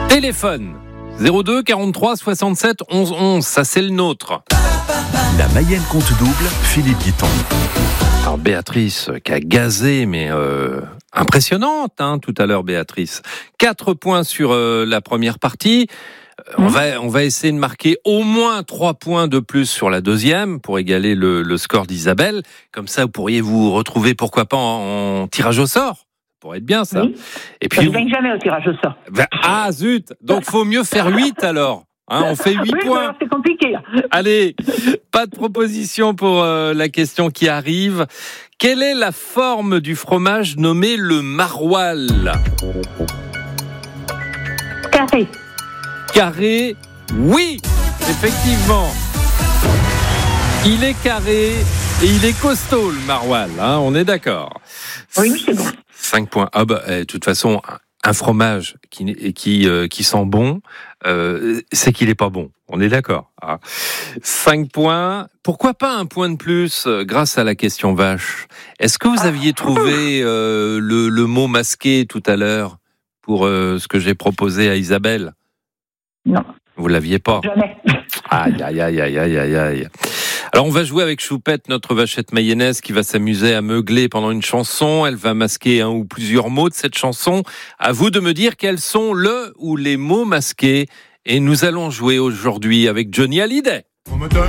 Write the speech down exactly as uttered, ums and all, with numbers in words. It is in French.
Téléphone zéro deux quarante-trois soixante-sept onze onze, ça c'est le nôtre. La Mayenne compte double, Philippe Guiton. Alors Béatrice qui a gazé, mais euh, impressionnante hein, tout à l'heure Béatrice. Quatre points sur euh, la première partie. Mmh. On va, on va essayer de marquer au moins trois points de plus sur la deuxième pour égaler le, le score d'Isabelle. Comme ça, vous pourriez vous retrouver, pourquoi pas, en, en tirage au sort. Ça pourrait être bien, ça. Oui. Et puis, je ne gagne jamais au tirage au sort. Ben, ah, zut. Donc, faut mieux faire huit, alors. Hein, on fait huit oui, points. alors, c'est compliqué. Allez, pas de proposition pour euh, la question qui arrive. Quelle est la forme du fromage nommé le maroilles ? Carré. Carré, oui, effectivement. Il est carré et il est costaud, le maroilles, hein, on est d'accord. Oui, c'est bon. cinq points. Ah bah, de toute façon, un fromage qui, qui, euh, qui sent bon, euh, c'est qu'il n'est pas bon. On est d'accord. Hein. cinq points. Pourquoi pas un point de plus euh, grâce à la question vache ? Est-ce que vous aviez trouvé euh, le, le mot masqué tout à l'heure pour euh, ce que j'ai proposé à Isabelle ? Non. Vous l'aviez pas ? Jamais. Aïe, aïe, aïe, aïe, aïe, aïe, aïe. Alors, on va jouer avec Choupette, notre vachette mayonnaise, qui va s'amuser à meugler pendant une chanson. Elle va masquer un ou plusieurs mots de cette chanson. À vous de me dire quels sont le ou les mots masqués. Et nous allons jouer aujourd'hui avec Johnny Hallyday.